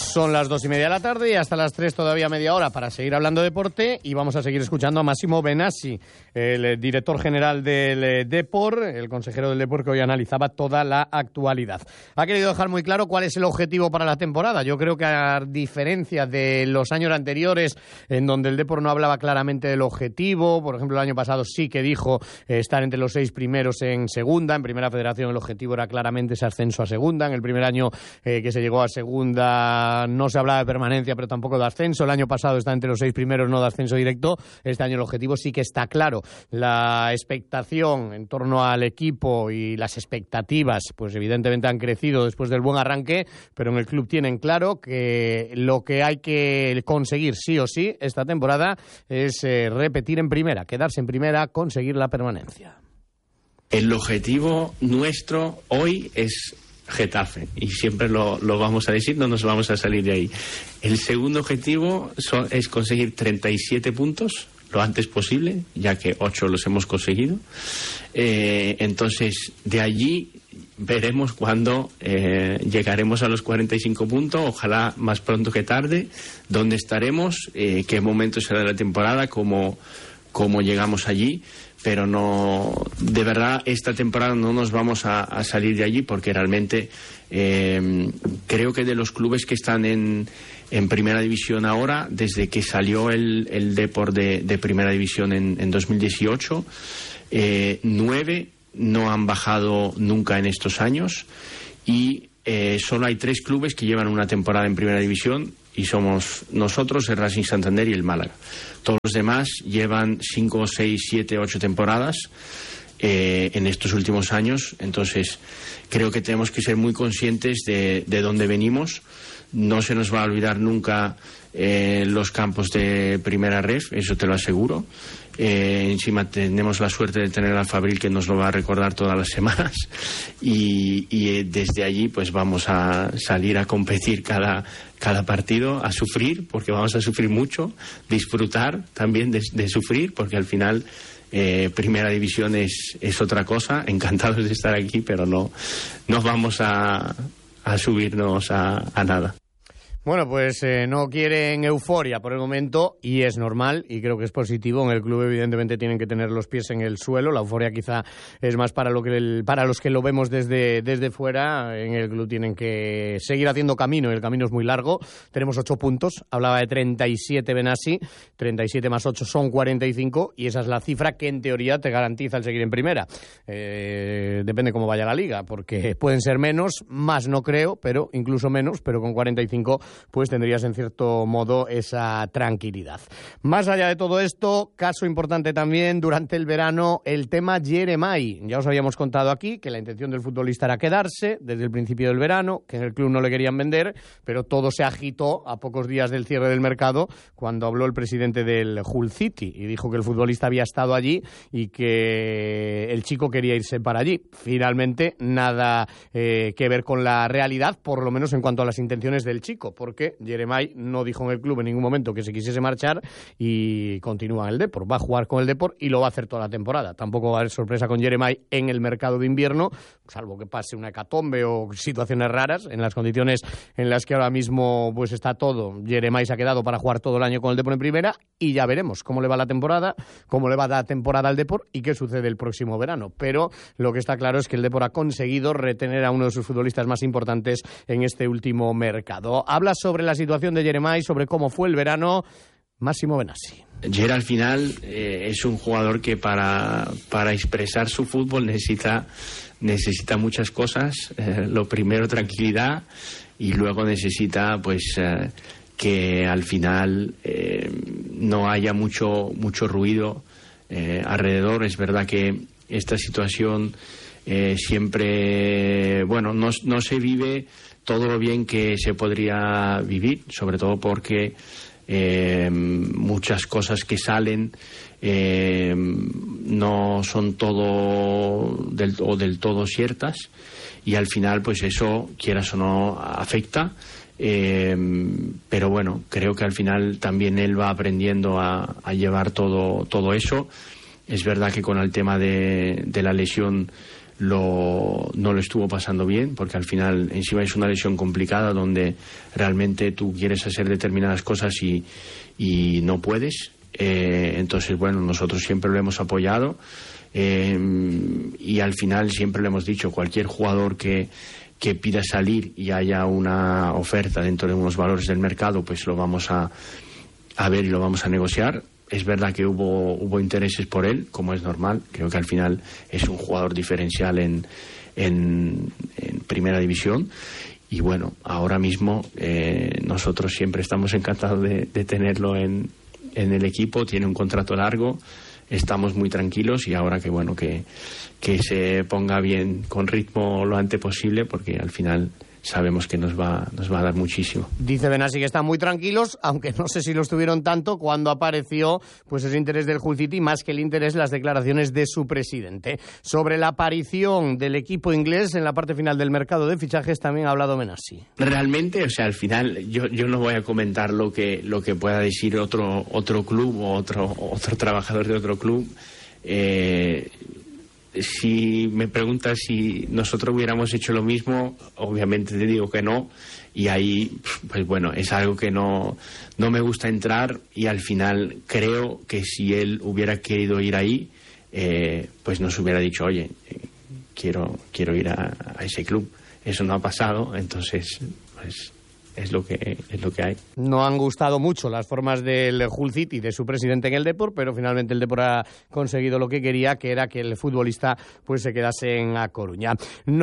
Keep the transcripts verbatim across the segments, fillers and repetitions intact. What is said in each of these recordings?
Son las dos y media de la tarde y hasta las tres todavía media hora para seguir hablando de deporte, y vamos a seguir escuchando a Massimo Benassi, el director general del Depor, el consejero del Depor, que hoy analizaba toda la actualidad. Ha querido dejar muy claro cuál es el objetivo para la temporada. Yo creo que, a diferencia de los años anteriores, en donde el Depor no hablaba claramente del objetivo, por ejemplo el año pasado sí que dijo eh, estar entre los seis primeros en segunda, en Primera Federación el objetivo era claramente ese ascenso a segunda. En el primer año eh, que se llegó a segunda no se hablaba de permanencia, pero tampoco de ascenso. El año pasado está entre los seis primeros, no de ascenso directo. Este año el objetivo sí que está claro. La expectación en torno al equipo y las expectativas, pues evidentemente han crecido después del buen arranque, pero en el club tienen claro que lo que hay que conseguir sí o sí esta temporada es eh, repetir en primera, quedarse en primera, conseguir la permanencia. El objetivo nuestro hoy es Getafe, y siempre lo, lo vamos a decir, no nos vamos a salir de ahí. El segundo objetivo son, es conseguir treinta y siete puntos lo antes posible, ya que ocho los hemos conseguido. Eh, entonces, de allí veremos cuándo eh, llegaremos a los cuarenta y cinco puntos, ojalá más pronto que tarde, dónde estaremos, eh, qué momento será de la temporada, cómo, cómo llegamos allí. Pero no, de verdad, esta temporada no nos vamos a, a salir de allí, porque realmente eh, creo que de los clubes que están en, en Primera División ahora, desde que salió el, el Depor de, de Primera División en, en dos mil dieciocho, eh, nueve no han bajado nunca en estos años, y eh, solo hay tres clubes que llevan una temporada en Primera División, y somos nosotros, el Racing Santander y el Málaga. Todos los demás llevan cinco, seis, siete, ocho temporadas eh, en estos últimos años. Entonces creo que tenemos que ser muy conscientes de, de dónde venimos. No se nos va a olvidar nunca eh, los campos de Primera Ref, eso te lo aseguro. Eh, encima tenemos la suerte de tener al Fabril, que nos lo va a recordar todas las semanas, y, y eh, desde allí pues vamos a salir a competir cada, cada partido, a sufrir, porque vamos a sufrir mucho, disfrutar también de, de sufrir, porque al final eh, Primera División es, es otra cosa. Encantados de estar aquí, pero no, no vamos a, a subirnos a, a nada. Bueno, pues eh, no quieren euforia por el momento, y es normal, y creo que es positivo. En el club evidentemente tienen que tener los pies en el suelo. La euforia quizá es más para lo que el, para los que lo vemos desde, desde fuera. En el club tienen que seguir haciendo camino, y el camino es muy largo. Tenemos ocho puntos, hablaba de treinta y siete Benassi, treinta y siete más ocho son cuarenta y cinco, y esa es la cifra que en teoría te garantiza el seguir en primera. Eh, depende cómo vaya la liga, porque pueden ser menos, más no creo, pero incluso menos, pero con cuarenta y cinco pues tendrías en cierto modo esa tranquilidad. Más allá de todo esto, caso importante también durante el verano, el tema Jeremai. Ya os habíamos contado aquí que la intención del futbolista era quedarse desde el principio del verano, que en el club no le querían vender, pero todo se agitó a pocos días del cierre del mercado, cuando habló el presidente del Hull City y dijo que el futbolista había estado allí y que el chico quería irse para allí. Finalmente, nada eh, que ver con la realidad, por lo menos en cuanto a las intenciones del chico, porque Jeremai no dijo en el club en ningún momento que se quisiese marchar, y continúa en el Depor. Va a jugar con el Depor y lo va a hacer toda la temporada. Tampoco va a haber sorpresa con Jeremai en el mercado de invierno, salvo que pase una hecatombe o situaciones raras. En las condiciones en las que ahora mismo pues está todo, Jeremai se ha quedado para jugar todo el año con el Depor en primera, y ya veremos cómo le va la temporada, cómo le va la temporada al Depor y qué sucede el próximo verano. Pero lo que está claro es que el Depor ha conseguido retener a uno de sus futbolistas más importantes en este último mercado. Habla sobre la situación de Jeremai, sobre cómo fue el verano, Massimo Benassi. Jer al final eh, es un jugador que para, para expresar su fútbol necesita, necesita muchas cosas. Eh, lo primero, tranquilidad, y luego necesita pues eh, que al final eh, no haya mucho, mucho ruido eh, alrededor. Es verdad que esta situación eh, siempre, bueno, no, no se vive todo lo bien que se podría vivir, sobre todo porque eh, muchas cosas que salen eh, no son todo del, o del todo ciertas, y al final pues eso, quieras o no, afecta. Eh, pero bueno, creo que al final también él va aprendiendo a, a llevar todo, todo eso. Es verdad que con el tema de, de la lesión lo, no lo estuvo pasando bien, porque al final encima es una lesión complicada donde realmente tú quieres hacer determinadas cosas y, y no puedes. Eh, entonces, bueno, nosotros siempre lo hemos apoyado eh, y al final siempre le hemos dicho, cualquier jugador que, que pida salir y haya una oferta dentro de unos valores del mercado, pues lo vamos a, a ver y lo vamos a negociar. Es verdad que hubo, hubo intereses por él, como es normal. Creo que al final es un jugador diferencial en, en, en primera división. Y bueno, ahora mismo eh, nosotros siempre estamos encantados de, de tenerlo en, en el equipo. Tiene un contrato largo, estamos muy tranquilos y ahora que bueno que, que se ponga bien con ritmo lo antes posible, porque al final sabemos que nos va, nos va a dar muchísimo. Dice Benassi que están muy tranquilos, aunque no sé si lo estuvieron tanto cuando apareció pues ese interés del Hull City, más que el interés las declaraciones de su presidente. Sobre la aparición del equipo inglés en la parte final del mercado de fichajes también ha hablado Benassi. Realmente, o sea, al final yo, yo no voy a comentar lo que, lo que pueda decir otro, otro club o otro, otro trabajador de otro club. Eh, Si me preguntas si nosotros hubiéramos hecho lo mismo, obviamente te digo que no, y ahí, pues bueno, es algo que no, no me gusta entrar, y al final creo que si él hubiera querido ir ahí, eh, pues nos hubiera dicho, oye, eh, quiero, quiero ir a, a ese club. Eso no ha pasado, entonces, pues es lo que es lo que hay. No han gustado mucho las formas del Hull City, de su presidente en el Depor, pero finalmente el Depor ha conseguido lo que quería, que era que el futbolista pues se quedase en A Coruña.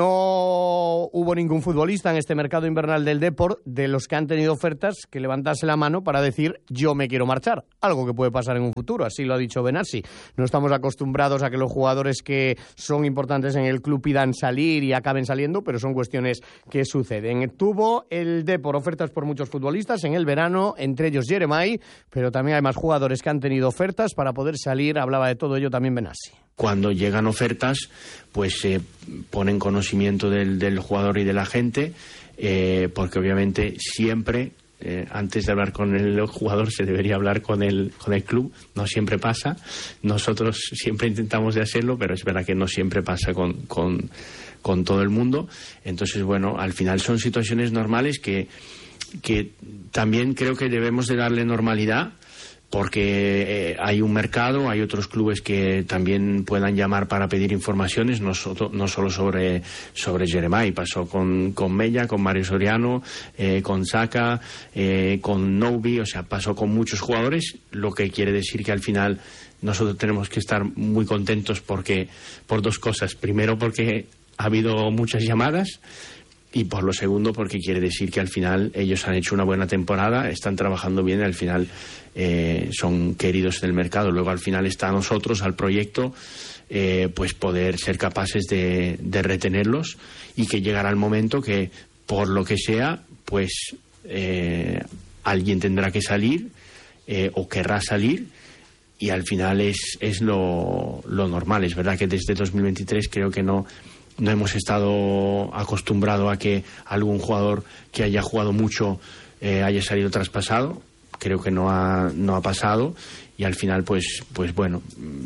No hubo ningún futbolista en este mercado invernal del Depor de los que han tenido ofertas que levantase la mano para decir yo me quiero marchar, algo que puede pasar en un futuro, así lo ha dicho Benassi. No estamos acostumbrados a que los jugadores que son importantes en el club pidan salir y acaben saliendo, pero son cuestiones que suceden. Tuvo el Depor ofertas por muchos futbolistas en el verano, entre ellos Jeremai, pero también hay más jugadores que han tenido ofertas para poder salir. Hablaba de todo ello también Benassi. Cuando llegan ofertas, pues se eh, ponen conocimiento del, del jugador y de la gente, eh, porque obviamente siempre, eh, antes de hablar con el jugador, se debería hablar con el, con el club. No siempre pasa. Nosotros siempre intentamos de hacerlo, pero es verdad que no siempre pasa con... con con todo el mundo. Entonces, bueno, al final son situaciones normales que, que también creo que debemos de darle normalidad, porque eh, hay un mercado, hay otros clubes que también puedan llamar para pedir informaciones, no, so, no solo sobre, sobre Jeremai. Pasó con, con Mella, con Mario Soriano, eh, con Saka, eh, con Novi, o sea, pasó con muchos jugadores, lo que quiere decir que al final nosotros tenemos que estar muy contentos porque por dos cosas. Primero, porque ha habido muchas llamadas, y por lo segundo porque quiere decir que al final ellos han hecho una buena temporada, están trabajando bien y al final eh, son queridos en el mercado. Luego al final está a nosotros, al proyecto, eh, pues poder ser capaces de, de retenerlos, y que llegará el momento que por lo que sea pues eh, alguien tendrá que salir eh, o querrá salir, y al final es, es lo, lo normal. Es verdad que desde dos mil veintitrés creo que no No hemos estado acostumbrados a que algún jugador que haya jugado mucho eh, haya salido traspasado. Creo que no ha, no ha pasado, y al final, pues, pues bueno,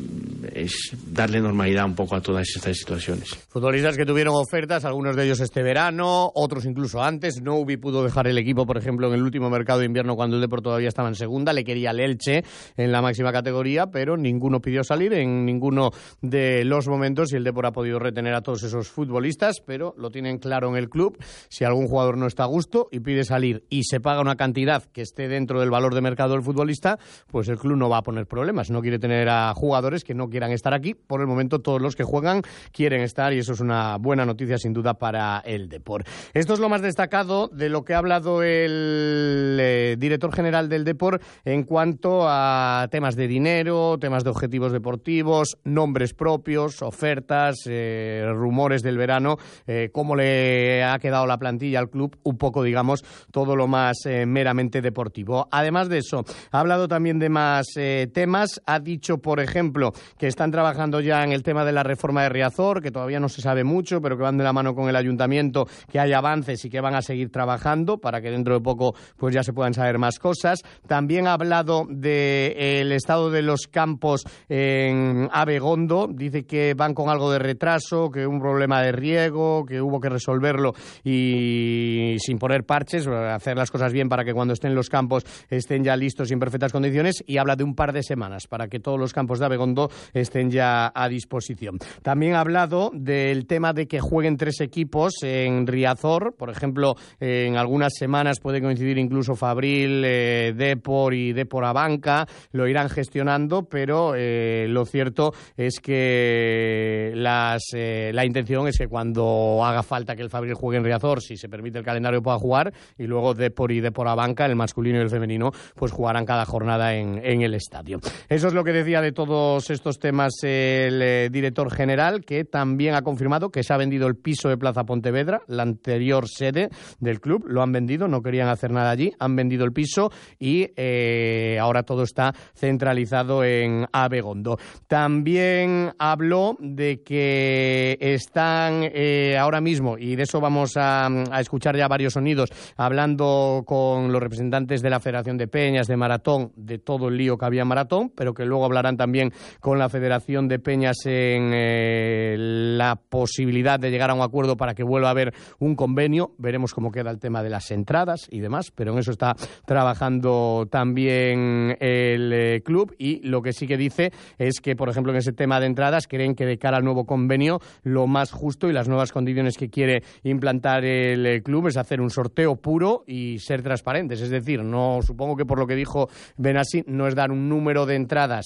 es darle normalidad un poco a todas estas situaciones. Futbolistas que tuvieron ofertas, algunos de ellos este verano, otros incluso antes. Novi pudo dejar el equipo, por ejemplo, en el último mercado de invierno cuando el Depor todavía estaba en segunda. Le quería el Elche en la máxima categoría, pero ninguno pidió salir en ninguno de los momentos, y el Depor ha podido retener a todos esos futbolistas, pero lo tienen claro en el club. Si algún jugador no está a gusto y pide salir y se paga una cantidad que esté dentro del valor de mercado del futbolista, pues el club no va a poner problemas. No quiere tener a jugadores que no quieran estar aquí. Por el momento todos los que juegan quieren estar, y eso es una buena noticia sin duda para el Depor. Esto es lo más destacado de lo que ha hablado el eh, director general del Depor en cuanto a temas de dinero, temas de objetivos deportivos, nombres propios, ofertas, eh, rumores del verano, eh, cómo le ha quedado la plantilla al club, un poco, digamos, todo lo más eh, meramente deportivo. Además de eso, ha hablado también de más eh, eh, temas. Ha dicho, por ejemplo, que están trabajando ya en el tema de la reforma de Riazor, que todavía no se sabe mucho, pero que van de la mano con el ayuntamiento, que hay avances y que van a seguir trabajando para que dentro de poco pues ya se puedan saber más cosas. También ha hablado del estado de los campos en Abegondo. Dice que van con algo de retraso, que un problema de riego, que hubo que resolverlo y sin poner parches, hacer las cosas bien para que cuando estén los campos estén ya listos y en perfectas condiciones, y habla de un par de semanas para que todos los campos de Abegondo estén ya a disposición. También ha hablado del tema de que jueguen tres equipos en Riazor, por ejemplo, eh, en algunas semanas puede coincidir incluso Fabril, eh, Depor y Depor Abanca, lo irán gestionando, pero eh, lo cierto es que las, eh, la intención es que cuando haga falta que el Fabril juegue en Riazor, si se permite el calendario, pueda jugar, y luego Depor y Depor Abanca, el masculino y el femenino, pues jugarán cada jornada en, en el estadio. Eso es lo que decía de todos estos temas el eh, director general, que también ha confirmado que se ha vendido el piso de Plaza Pontevedra, la anterior sede del club. Lo han vendido, no querían hacer nada allí, han vendido el piso y eh, ahora todo está centralizado en Abegondo. También habló de que están eh, ahora mismo, y de eso vamos a, a escuchar ya varios sonidos, hablando con los representantes de la Federación de Peñas, de Maratón, de todo el lío que había en Maratón, pero que luego hablarán también con la Federación de Peñas en eh, la posibilidad de llegar a un acuerdo para que vuelva a haber un convenio. Veremos cómo queda el tema de las entradas y demás, pero en eso está trabajando también el eh, club, y lo que sí que dice es que, por ejemplo, en ese tema de entradas creen que de cara al nuevo convenio lo más justo y las nuevas condiciones que quiere implantar el eh, club es hacer un sorteo puro y ser transparentes, es decir, no, supongo que por lo que dijo Benassi, no es dar un número de entradas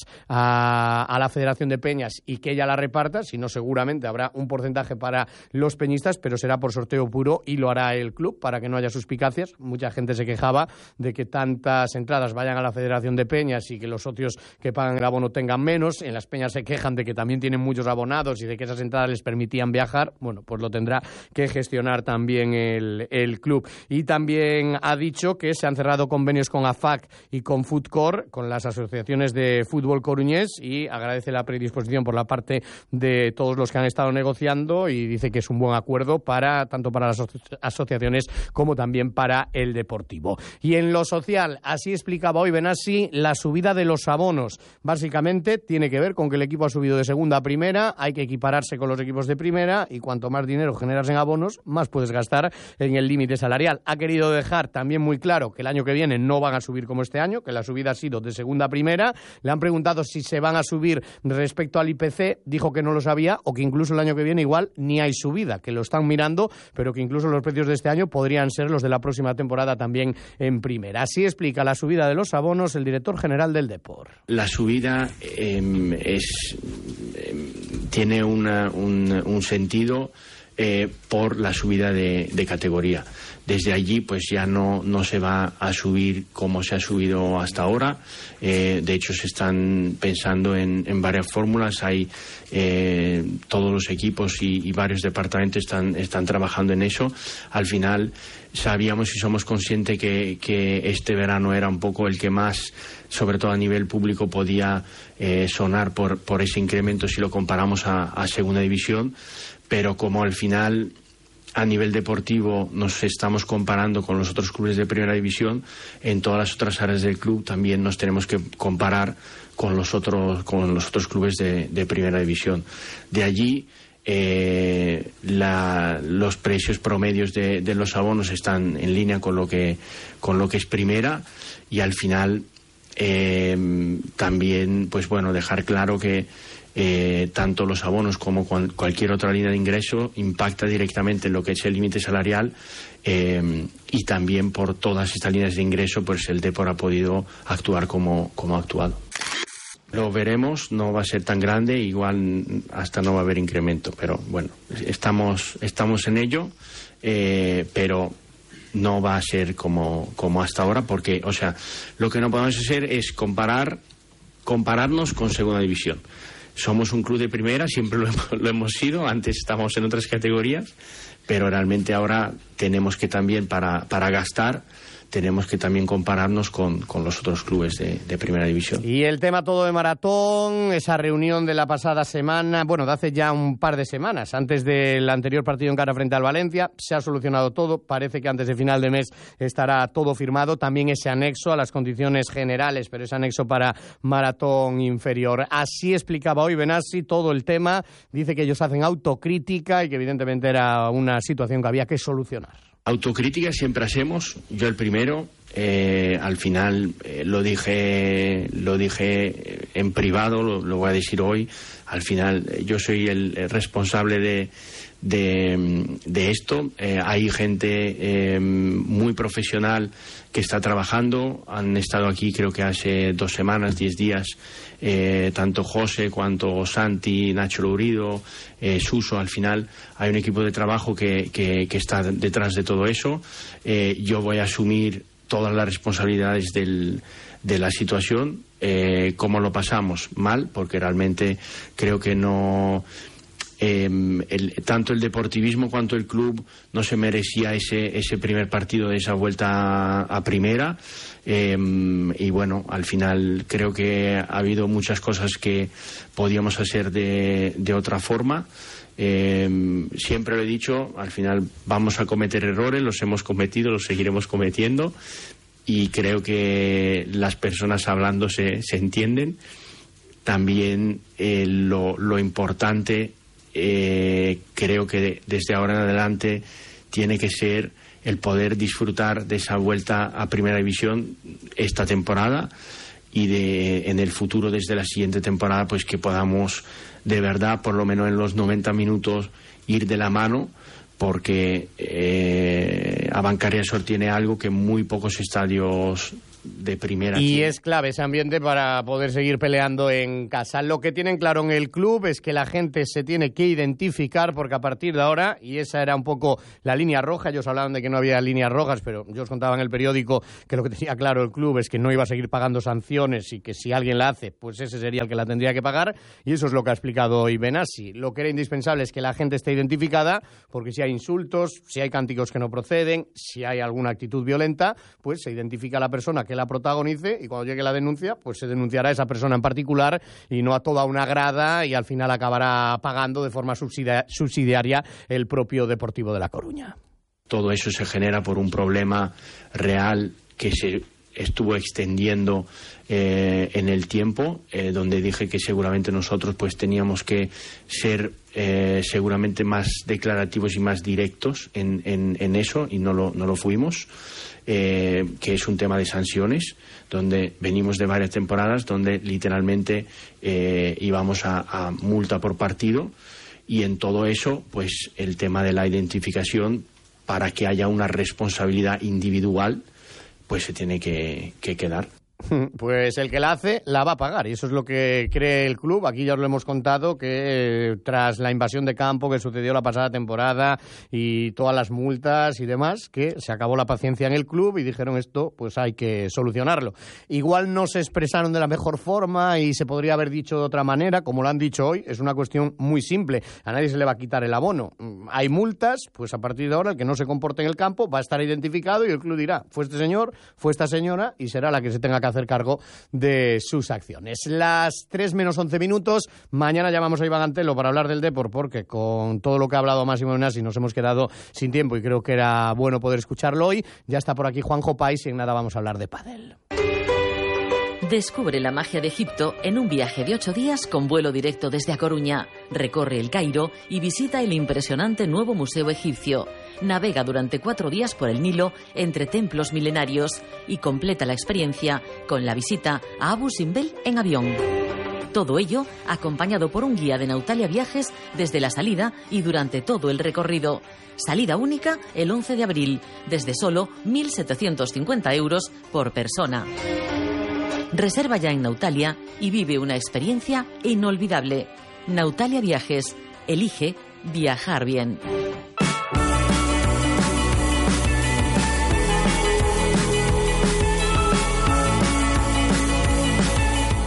a, a la Federación de Peñas y que ella la reparta, sino seguramente habrá un porcentaje para los peñistas, pero será por sorteo puro y lo hará el club para que no haya suspicacias. Mucha gente se quejaba de que tantas entradas vayan a la Federación de Peñas y que los socios que pagan el abono tengan menos. En las peñas se quejan de que también tienen muchos abonados y de que esas entradas les permitían viajar. Bueno, pues lo tendrá que gestionar también el, el club. Y también ha dicho que se han cerrado convenios con A F A C y con Footcore, con las asociaciones de fútbol coruñés, y agradece la predisposición por la parte de todos los que han estado negociando y dice que es un buen acuerdo para tanto para las aso- asociaciones como también para el deportivo. Y en lo social, así explicaba hoy Benassi la subida de los abonos. Básicamente tiene que ver con que el equipo ha subido de segunda a primera, hay que equipararse con los equipos de primera y cuanto más dinero generas en abonos, más puedes gastar en el límite salarial. Ha querido dejar también muy claro que el año que viene no van a subir como este año, que la subida ha sido de segunda a primera. Le han preguntado si se van a subir respecto al I P C, dijo que no lo sabía, o que incluso el año que viene igual ni hay subida, que lo están mirando, pero que incluso los precios de este año podrían ser los de la próxima temporada también en primera. Así explica la subida de los abonos el director general del Depor. La subida eh, es eh, tiene una, un, un sentido eh, por la subida de, de categoría. Desde allí pues ya no, no se va a subir como se ha subido hasta ahora. Eh, de hecho se están pensando en, en varias fórmulas. Hay eh, todos los equipos y, y varios departamentos están, están trabajando en eso. Al final sabíamos y somos conscientes que, que este verano era un poco el que más, sobre todo a nivel público, podía eh, sonar por, por ese incremento si lo comparamos a, a segunda división, pero como al final a nivel deportivo nos estamos comparando con los otros clubes de primera división, en todas las otras áreas del club también nos tenemos que comparar con los otros, con los otros clubes de, de primera división. De allí eh, la, los precios promedios de, de los abonos están en línea con lo que, con lo que es primera, y al final eh, también pues bueno dejar claro que Eh, tanto los abonos como cual, cualquier otra línea de ingreso impacta directamente en lo que es el límite salarial, eh, y también por todas estas líneas de ingreso pues el Depor ha podido actuar como, como ha actuado. Lo veremos, no va a ser tan grande, igual hasta no va a haber incremento, pero bueno, estamos, estamos en ello, eh, pero no va a ser como, como hasta ahora, porque, o sea, lo que no podemos hacer es comparar, compararnos con segunda división. Somos un club de primera, siempre lo hemos, lo hemos sido, antes estábamos en otras categorías, pero realmente ahora tenemos que también para, para gastar, tenemos que también compararnos con, con los otros clubes de, de primera división. Y el tema todo de maratón, esa reunión de la pasada semana, bueno, de hace ya un par de semanas, antes del anterior partido en cara frente al Valencia, se ha solucionado todo, parece que antes de final de mes estará todo firmado, también ese anexo a las condiciones generales, pero ese anexo para maratón inferior. Así explicaba hoy Benassi todo el tema, dice que ellos hacen autocrítica y que evidentemente era una situación que había que solucionar. Autocrítica siempre hacemos, yo el primero, eh, al final eh, lo dije lo dije en privado, lo, lo voy a decir hoy, al final eh, yo soy el, el responsable de, de, de esto, eh, hay gente eh, muy profesional que está trabajando, han estado aquí creo que hace dos semanas, diez días, eh, tanto José cuanto Santi, Nacho Lourido, eh, Suso, al final hay un equipo de trabajo que, que, que está detrás de todo eso. Eh, yo voy a asumir todas las responsabilidades del, de la situación. Eh, ¿Cómo lo pasamos? Mal, porque realmente creo que no... Eh, el, tanto el deportivismo cuanto el club no se merecía ese, ese primer partido de esa vuelta a, a primera, eh, y bueno, al final creo que ha habido muchas cosas que podíamos hacer de, de otra forma. Eh, siempre lo he dicho, al final vamos a cometer errores, los hemos cometido, los seguiremos cometiendo, y creo que las personas hablando se, se entienden. También eh, lo, lo importante, Eh, creo que desde ahora en adelante tiene que ser el poder disfrutar de esa vuelta a primera división esta temporada, y de en el futuro, desde la siguiente temporada, pues que podamos de verdad, por lo menos en los noventa minutos, ir de la mano, porque eh, Abancaria Sor tiene algo que muy pocos estadios de primera. Y es clave ese ambiente para poder seguir peleando en casa. Lo que tienen claro en el club es que la gente se tiene que identificar, porque a partir de ahora, y esa era un poco la línea roja, ellos hablaban de que no había líneas rojas, pero yo os contaba en el periódico que lo que tenía claro el club es que no iba a seguir pagando sanciones, y que si alguien la hace, pues ese sería el que la tendría que pagar, y eso es lo que ha explicado hoy Benassi. Lo que era indispensable es que la gente esté identificada, porque si hay insultos, si hay cánticos que no proceden, si hay alguna actitud violenta, pues se identifica a la persona que la protagonice, y cuando llegue la denuncia, pues se denunciará a esa persona en particular y no a toda una grada, y al final acabará pagando de forma subsidia- subsidiaria el propio Deportivo de La Coruña. Todo eso se genera por un problema real que se estuvo extendiendo eh, en el tiempo, eh, donde dije que seguramente nosotros pues teníamos que ser eh, seguramente más declarativos y más directos en, en, en eso, y no lo, no lo fuimos. Eh, que es un tema de sanciones, donde venimos de varias temporadas donde literalmente eh, íbamos a, a multa por partido, y en todo eso pues el tema de la identificación, para que haya una responsabilidad individual, pues se tiene que, que quedar. Pues el que la hace, la va a pagar, y eso es lo que cree el club. Aquí ya os lo hemos contado, que eh, tras la invasión de campo que sucedió la pasada temporada y todas las multas y demás, que se acabó la paciencia en el club y dijeron esto, pues hay que solucionarlo. Igual no se expresaron de la mejor forma y se podría haber dicho de otra manera, como lo han dicho hoy. Es una cuestión muy simple, a nadie se le va a quitar el abono. Hay multas, pues a partir de ahora el que no se comporte en el campo va a estar identificado, y el club dirá, fue este señor, fue esta señora, y será la que se tenga que hacer cargo de sus acciones. Las tres menos once minutos, mañana llamamos a Iván Antelo para hablar del Depor, porque con todo lo que ha hablado Máximo Benassi nos hemos quedado sin tiempo y creo que era bueno poder escucharlo hoy. Ya está por aquí Juanjo Pais y en nada vamos a hablar de pádel. Descubre la magia de Egipto en un viaje de ocho días con vuelo directo desde A Coruña. Recorre el Cairo y visita el impresionante nuevo Museo Egipcio. Navega durante cuatro días por el Nilo entre templos milenarios y completa la experiencia con la visita a Abu Simbel en avión. Todo ello acompañado por un guía de Nautalia Viajes desde la salida y durante todo el recorrido. Salida única el once de abril, desde solo mil setecientos cincuenta euros por persona. Reserva ya en Nautalia y vive una experiencia inolvidable. Nautalia Viajes. Elige viajar bien.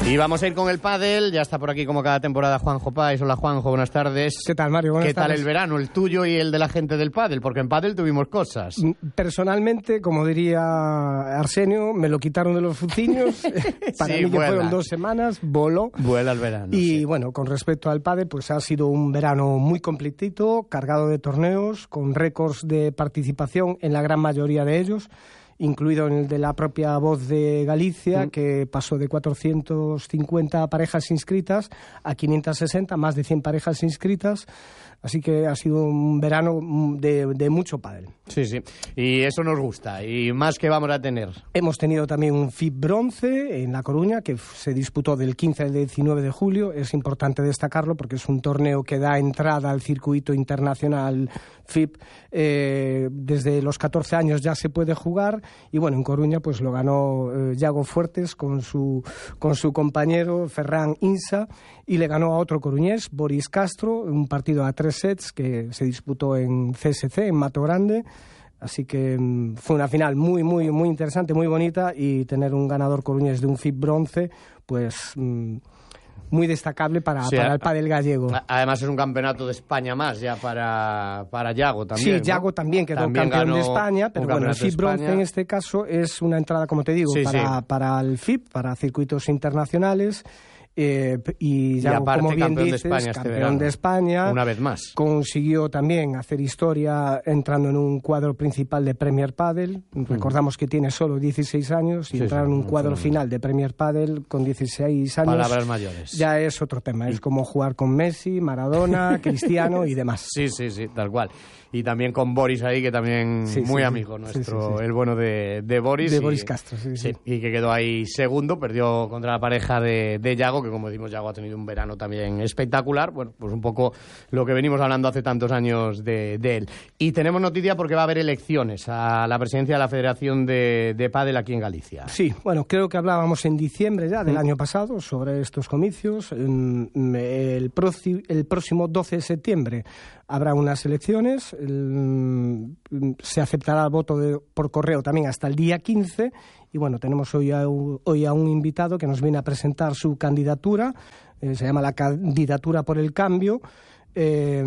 Y vamos a ir con el pádel, ya está por aquí como cada temporada Juanjo Páez. Hola Juanjo, buenas tardes. ¿Qué tal, Mario? Buenas ¿Qué tardes. tal el verano, el tuyo y el de la gente del pádel? Porque en pádel tuvimos cosas. Personalmente, como diría Arsenio, me lo quitaron de los fuciños. Para Sí, mí que vuela. fueron dos semanas, voló. Vuela el verano. Y sí. bueno, con respecto al pádel, pues ha sido un verano muy completito, cargado de torneos, con récords de participación en la gran mayoría de ellos, incluido en el de la propia Voz de Galicia, mm. que pasó de cuatrocientas cincuenta parejas inscritas a quinientas sesenta, más de cien parejas inscritas. Así que ha sido un verano de, de mucho pádel. Sí, sí. Y eso nos gusta. ¿Y más que vamos a tener? Hemos tenido también un F I B bronce en La Coruña, que se disputó del quince al diecinueve de julio. Es importante destacarlo porque es un torneo que da entrada al circuito internacional F I B. Eh, desde los catorce años ya se puede jugar. Y bueno, en Coruña pues lo ganó eh, Yago Fuertes con su, con su compañero Ferran Insa, y le ganó a otro coruñés, Boris Castro, un partido a tres sets que se disputó en C S C, en Mato Grande. Así que mmm, fue una final muy, muy, muy interesante, muy bonita, y tener un ganador coruñés de un F I B bronce, pues mmm, muy destacable para, sí, para a, el pádel gallego. Además es un campeonato de España más ya para, para Yago también. Sí, Yago, ¿no? También quedó también campeón de España, pero bueno, el F I B bronce en este caso es una entrada, como te digo, sí, para, sí. para el F I B, para circuitos internacionales. Eh, y ya, como bien campeón dices, de España campeón este de España, una vez más. Consiguió también hacer historia entrando en un cuadro principal de Premier Padel. Mm. Recordamos que tiene solo dieciséis años y sí, entrar sí, en un cuadro sí. final de Premier Padel con dieciséis años. Palabras mayores. Ya es otro tema. Es como jugar con Messi, Maradona, Cristiano y demás. Sí, sí, sí, tal cual. Y también con Boris ahí, que también sí, muy sí, amigo sí. nuestro, sí, sí, sí. el bueno de, de Boris. De y, Boris Castro, sí, sí. sí. Y que quedó ahí segundo, perdió contra la pareja de, de Yago, que como decimos, Yago ha tenido un verano también espectacular. Bueno, pues un poco lo que venimos hablando hace tantos años de, de él. Y tenemos noticia porque va a haber elecciones a la presidencia de la Federación de, de Pádel aquí en Galicia. Sí, bueno, creo que hablábamos en diciembre ya del mm. año pasado sobre estos comicios. El, proci, el próximo doce de septiembre habrá unas elecciones. El, se aceptará el voto de, por correo también hasta el día quince. Y bueno, tenemos hoy a, hoy a un invitado que nos viene a presentar su candidatura. Eh, se llama la Candidatura por el Cambio. Eh,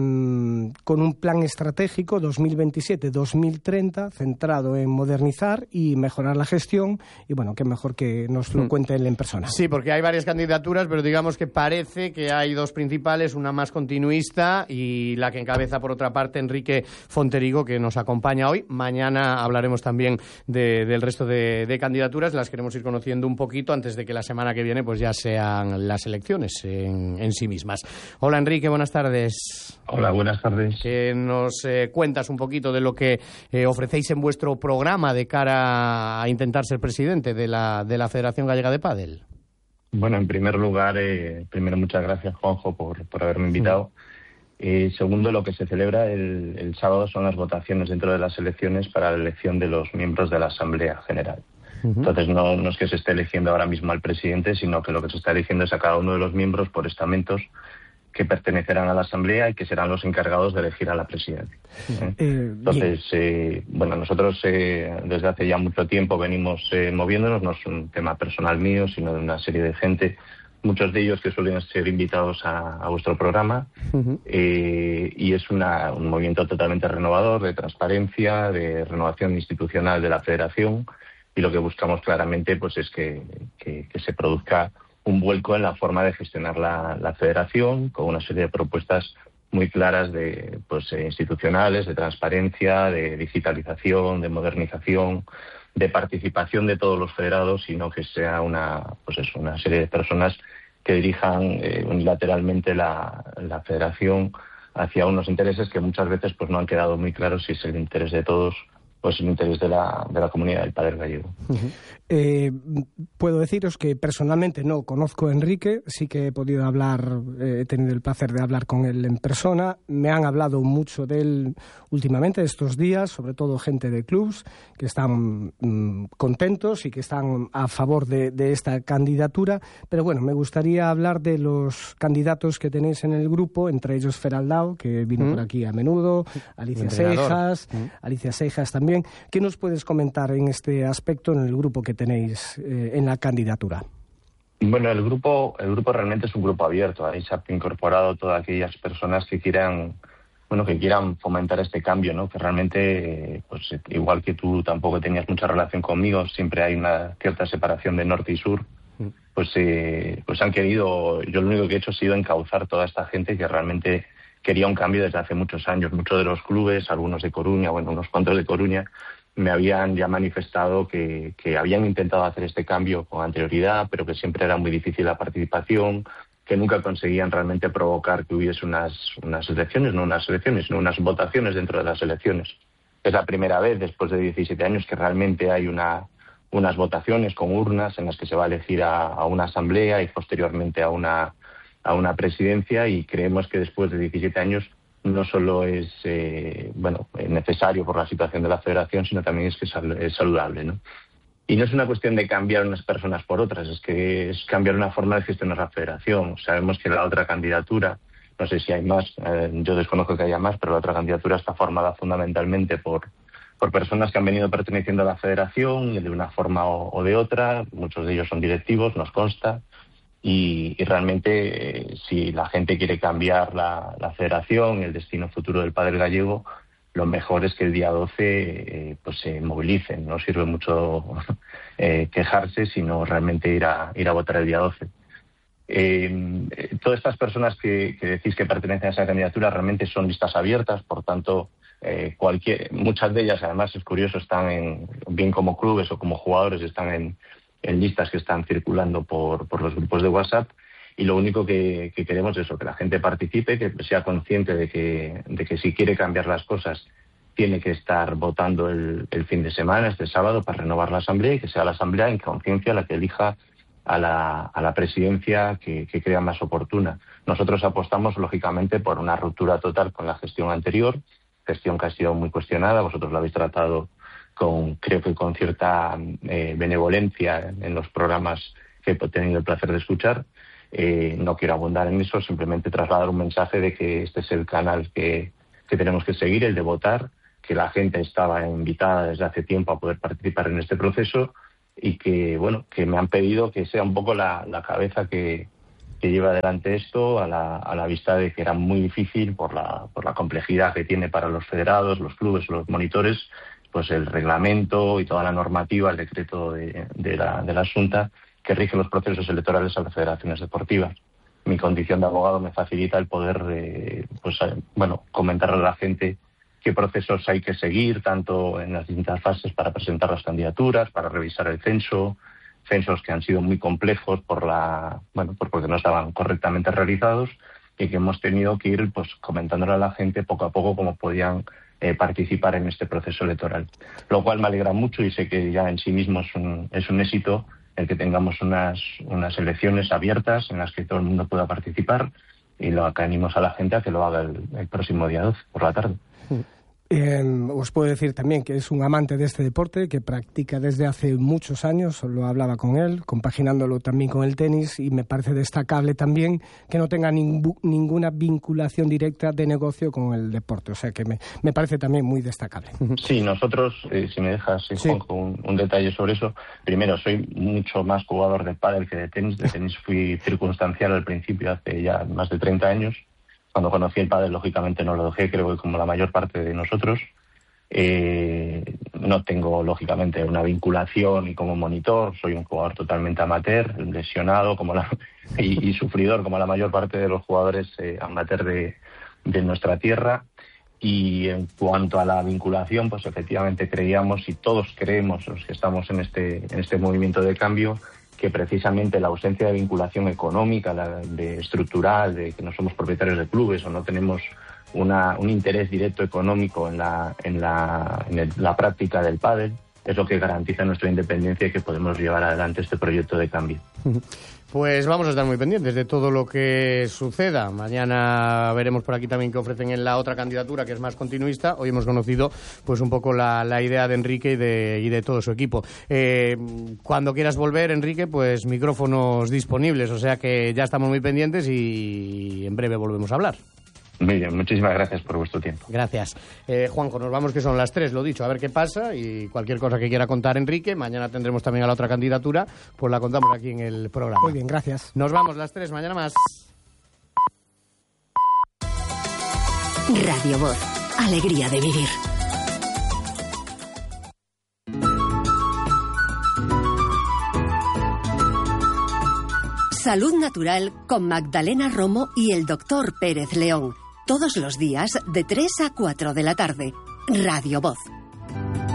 con un plan estratégico dos mil veintisiete dos mil treinta centrado en modernizar y mejorar la gestión, y bueno, qué mejor que nos lo cuente él en persona. Sí, porque hay varias candidaturas, pero digamos que parece que hay dos principales, una más continuista y la que encabeza por otra parte Enrique Fonterigo, que nos acompaña hoy. Mañana hablaremos también de, del resto de, de candidaturas, las queremos ir conociendo un poquito antes de que la semana que viene pues ya sean las elecciones en, en sí mismas. Hola Enrique, buenas tardes. Hola, buenas tardes. Que nos eh, cuentas un poquito de lo que eh, ofrecéis en vuestro programa de cara a intentar ser presidente de la, de la Federación Gallega de Pádel. Bueno, en primer lugar, eh, primero muchas gracias, Juanjo, por, por haberme invitado. Sí. Eh, segundo, lo que se celebra el, el sábado son las votaciones dentro de las elecciones para la elección de los miembros de la Asamblea General. Uh-huh. Entonces, no, no es que se esté eligiendo ahora mismo al presidente, sino que lo que se está eligiendo es a cada uno de los miembros por estamentos que pertenecerán a la Asamblea y que serán los encargados de elegir a la presidencia. ¿eh? Eh, Entonces, eh, bueno, nosotros eh, desde hace ya mucho tiempo venimos eh, moviéndonos, no es un tema personal mío, sino de una serie de gente, muchos de ellos que suelen ser invitados a, a vuestro programa, uh-huh. eh, y es una, un movimiento totalmente renovador, de transparencia, de renovación institucional de la Federación, y lo que buscamos claramente pues es que, que, que se produzca un vuelco en la forma de gestionar la, la federación, con una serie de propuestas muy claras de pues eh, institucionales, de transparencia, de digitalización, de modernización, de participación de todos los federados, sino que sea una pues eso, una serie de personas que dirijan eh, unilateralmente la, la federación hacia unos intereses que muchas veces pues no han quedado muy claros si es el interés de todos pues el interés de la, de la comunidad del pádel gallego. Uh-huh. Eh, puedo deciros que personalmente no conozco a Enrique, sí que he podido hablar, eh, he tenido el placer de hablar con él en persona. Me han hablado mucho de él últimamente, estos días, sobre todo gente de clubs que están mm, contentos y que están a favor de, de esta candidatura. Pero bueno, me gustaría hablar de los candidatos que tenéis en el grupo, entre ellos Feraldao, que vino ¿Mm? por aquí a menudo, Alicia Seijas, ¿Mm? Alicia Seijas también. ¿Qué nos puedes comentar en este aspecto en el grupo que tenéis eh, en la candidatura? Bueno, el grupo, el grupo realmente es un grupo abierto. Ahí se ha incorporado todas aquellas personas que quieran, bueno, que quieran fomentar este cambio, ¿no? Que realmente, pues igual que tú tampoco tenías mucha relación conmigo, siempre hay una cierta separación de norte y sur. Pues, eh, pues han querido, yo lo único que he hecho ha sido encauzar toda esta gente que realmente quería un cambio desde hace muchos años. Muchos de los clubes, algunos de Coruña, bueno, unos cuantos de Coruña, me habían ya manifestado que, que habían intentado hacer este cambio con anterioridad, pero que siempre era muy difícil la participación, que nunca conseguían realmente provocar que hubiese unas, unas elecciones, no unas elecciones, sino unas votaciones dentro de las elecciones. Es la primera vez después de diecisiete años que realmente hay una, unas votaciones con urnas en las que se va a elegir a, a una asamblea y posteriormente a una, a una presidencia, y creemos que después de diecisiete años no solo es eh, bueno necesario por la situación de la federación, sino también es que es saludable, ¿no? Y no es una cuestión de cambiar unas personas por otras, es que es cambiar una forma de gestionar la federación. Sabemos que la otra candidatura, no sé si hay más, eh, yo desconozco que haya más, pero la otra candidatura está formada fundamentalmente por, por personas que han venido perteneciendo a la federación de una forma o, o de otra. Muchos de ellos son directivos, nos consta. Y, y realmente, eh, si la gente quiere cambiar la, la federación, el destino futuro del pádel gallego, lo mejor es que el día doce eh, pues se movilicen. No sirve mucho eh, quejarse, sino realmente ir a, ir a votar el día doce. Eh, todas estas personas que, que decís que pertenecen a esa candidatura realmente son listas abiertas, por tanto, eh, cualquier, muchas de ellas, además, es curioso, están en, bien como clubes o como jugadores, están en en listas que están circulando por, por los grupos de WhatsApp, y lo único que, que queremos es eso, que la gente participe, que sea consciente de que, de que si quiere cambiar las cosas tiene que estar votando el, el fin de semana, este sábado, para renovar la asamblea, y que sea la asamblea en conciencia la que elija a la, a la presidencia que, que crea más oportuna. Nosotros apostamos, lógicamente, por una ruptura total con la gestión anterior, gestión que ha sido muy cuestionada. Vosotros la habéis tratado con, creo que con cierta eh, benevolencia en los programas que he tenido el placer de escuchar. Eh, no quiero abundar en eso, simplemente trasladar un mensaje de que este es el canal que, que tenemos que seguir, el de votar, que la gente estaba invitada desde hace tiempo a poder participar en este proceso, y que, bueno, que me han pedido que sea un poco la, la cabeza que, que lleva adelante esto, a la, a la vista de que era muy difícil por la, por la complejidad que tiene para los federados, los clubes, los monitores, pues el reglamento y toda la normativa, el decreto de, de, la, de la Xunta que rige los procesos electorales a las federaciones deportivas. Mi condición de abogado me facilita el poder, eh, pues bueno, comentarle a la gente qué procesos hay que seguir, tanto en las distintas fases para presentar las candidaturas, para revisar el censo, censos que han sido muy complejos por la, bueno, pues porque no estaban correctamente realizados, y que hemos tenido que ir pues comentándole a la gente poco a poco cómo podían eh, participar en este proceso electoral. Lo cual me alegra mucho, y sé que ya en sí mismo es un, es un éxito el que tengamos unas, unas elecciones abiertas en las que todo el mundo pueda participar, y lo que animamos a la gente a que lo haga el, el próximo día doce por la tarde. Eh, os puedo decir también que es un amante de este deporte, que practica desde hace muchos años, lo hablaba con él, compaginándolo también con el tenis, y me parece destacable también que no tenga ningú, ninguna vinculación directa de negocio con el deporte, o sea que me, me parece también muy destacable. Sí, nosotros, eh, si me dejas, sí. Juanjo, un, un detalle sobre eso. Primero, soy mucho más jugador de pádel que de tenis. De tenis fui circunstancial al principio, hace ya más de treinta años. Cuando conocí el pádel, lógicamente no lo dejé, creo que como la mayor parte de nosotros. Eh, no tengo, lógicamente, una vinculación y como monitor, soy un jugador totalmente amateur, lesionado como la, y, y sufridor como la mayor parte de los jugadores eh, amateur de, de nuestra tierra. Y en cuanto a la vinculación, pues efectivamente creíamos, y todos creemos, los que estamos en este, en este movimiento de cambio, que precisamente la ausencia de vinculación económica, la de estructural, de que no somos propietarios de clubes o no tenemos una, un interés directo económico en la, en la, en el, la práctica del pádel, es lo que garantiza nuestra independencia y que podemos llevar adelante este proyecto de cambio. Pues vamos a estar muy pendientes de todo lo que suceda. Mañana veremos por aquí también qué ofrecen en la otra candidatura, que es más continuista. Hoy hemos conocido pues un poco la, la idea de Enrique y de, y de todo su equipo. Eh, cuando quieras volver, Enrique, pues micrófonos disponibles. O sea que ya estamos muy pendientes y en breve volvemos a hablar. Muy bien, muchísimas gracias por vuestro tiempo. Gracias. Eh, Juanjo, nos vamos que son las tres, lo dicho, a ver qué pasa y cualquier cosa que quiera contar Enrique. Mañana tendremos también a la otra candidatura, pues la contamos aquí en el programa. Muy bien, gracias. Nos vamos las tres, mañana más. Radio Voz, alegría de vivir. Salud Natural con Magdalena Romo y el doctor Pérez León. Todos los días de tres a cuatro de la tarde. Radio Voz.